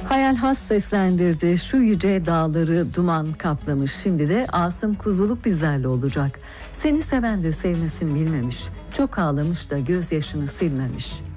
Hayal Has seslendirdi. Şu yüce dağları duman kaplamış. Şimdi de Asım Kuzuluk bizlerle olacak. Seni seven de sevmesini bilmemiş. Çok ağlamış da gözyaşını silmemiş.